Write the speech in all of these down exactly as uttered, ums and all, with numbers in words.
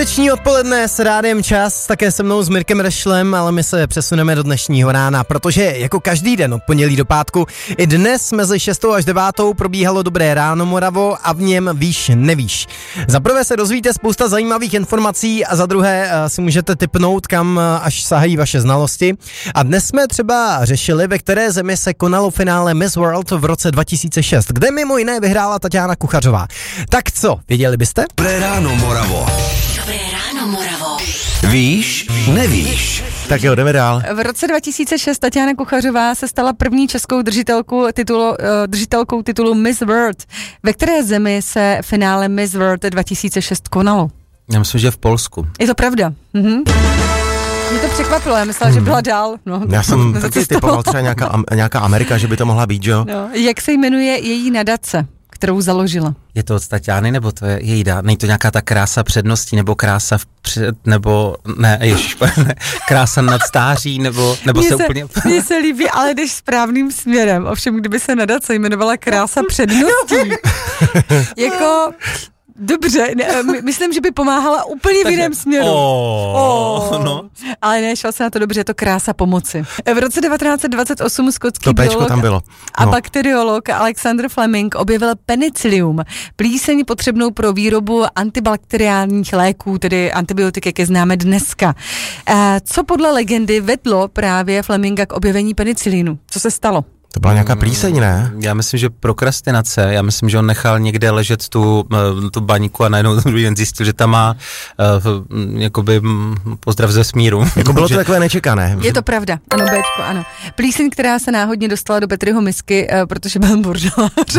Středeční odpoledne s Rádiem Čas, také se mnou s Mirkem Rešlem, ale my se přesuneme do dnešního rána, protože jako každý den od pondělí do pátku i dnes mezi šestou až devátou probíhalo Dobré ráno Moravo a v něm víš, nevíš. Za prvé se dozvíte spousta zajímavých informací a za druhé si můžete tipnout, kam až sahají vaše znalosti. A dnes jsme třeba řešili, ve které zemi se konalo finále Miss World v roce dva tisíce šest, kde mimo jiné vyhrála Taťána Kuchařová. Tak co, věděli byste? Dobré ráno Moravo. Dobré ráno, Moravo. Víš, nevíš. Tak jo, jdeme dál. V roce dva tisíce šest Taťána Kuchařová se stala první českou držitelkou titulu, uh, držitelkou titulu Miss World. Ve které zemi se finále Miss World dva tisíce šest konalo? Já myslím, že v Polsku. Je to pravda. Mhm. Mě to překvapilo, já myslela, hmm. že byla dál. No, já jsem taky typoval třeba nějaká, nějaká Amerika, že by to mohla být, jo? No. Jak se jmenuje její nadace, kterou založila? Je to od Taťány, nebo to je její dá? Není to nějaká ta krása předností, nebo krása vpřed, nebo ne, ježiš, ne, krása nad stáří, nebo, nebo se, se úplně... Mně se líbí, ale jdeš správným směrem. Ovšem, kdyby se nadace jmenovala krása předností, jako... Dobře, ne, my, myslím, že by pomáhala úplně v jiném směru. Oh, oh. No. Ale ne, šel se na to dobře, je to krása pomoci. V roce devatenáct set dvacet osm skotský to biolog tam bylo. No. a bakteriolog Alexander Fleming objevil penicillium, plíseň potřebnou pro výrobu antibakteriálních léků, tedy antibiotik, jak je známe dneska. Co podle legendy vedlo právě Fleminga k objevení penicilinu? Co se stalo? To byla nějaká plíseň, ne? Já myslím, že prokrastinace. Já myslím, že on nechal někde ležet tu, tu baňku a najednou druhý den zjistil, že tam má uh, jakoby pozdrav ze smíru. Jako bylo to takové nečekané. Je to pravda, ano, Béčko, ano. Plíseň, která se náhodně dostala do Petriho misky, uh, protože byl bordelář.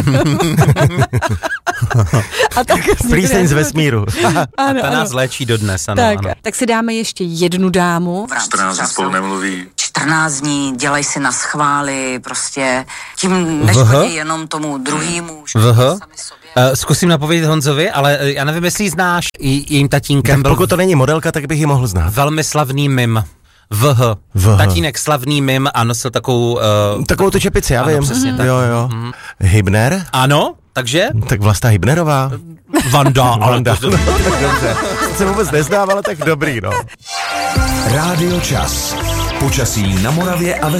A tak plíseň z vesmíru. Ano, a ta nás ano. léčí dodnes, ano, tak, ano. tak si dáme ještě jednu dámu. čtrnáct dní spolu nemluví. čtrnáct dní, dělej si na schvály, prostě tím neškodí jenom tomu druhýmu. Uh, zkusím napovědět Honzovi, ale já nevím, jestli ji znáš, jejím tatínkem. Tak pokud to není modelka, tak bych ji mohl znát. Velmi slavný mim. V H. Tatínek slavný mim a nosil takovou... Uh, takovou tu čepici, já ano, vím. Přesně mm. tak. Jo, jo. Mm. Hybner? Ano, takže? Tak Vlasta Hybnerová. Vanda, ale Vanda. No, tak dobře. Se vůbec neznám, ale tak dobrý, no. Rádio Čas. Počasí na Moravě a ve